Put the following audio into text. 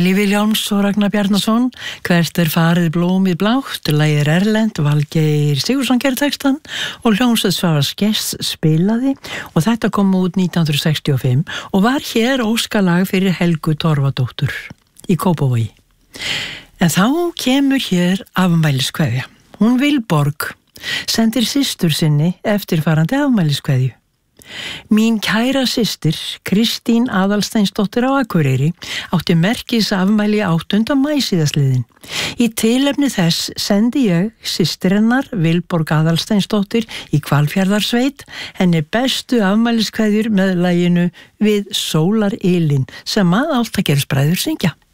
Elí Vilhjálms og Ragnar Bjarnason, Hvert farið blómið blátt, lagið erlent, Valgeir Sigurðsson gerði textann og hljómsveit Svavars Gests spilaði og þetta kom út 1965 og var hér óskalag fyrir Helgu Torfadóttur í Kópavogi. En þá kemur hér afmæliskveðja. Hún Vilborg sendir systur sinni eftirfarandi afmæliskveðju. Mín kæra systir, Kristín Aðalsteinsdóttir á Akureyri, átti merkis afmæli 8. maí síðastliðinn. Í tilefni þess sendi ég systir hennar, Vilborg Aðalsteinsdóttir í Hvalfjarðarsveit, henni bestu afmæliskveðjur með laginu Við sólarilin sem að Álftagerðsbræður syngja.